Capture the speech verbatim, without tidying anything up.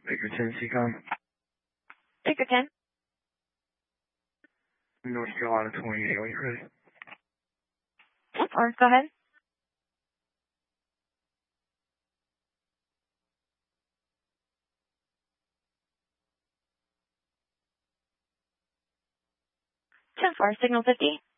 Baker ten, C COM. Baker ten. North Carolina twenty-eight, are you ready? Or go ahead. ten four, signal fifty.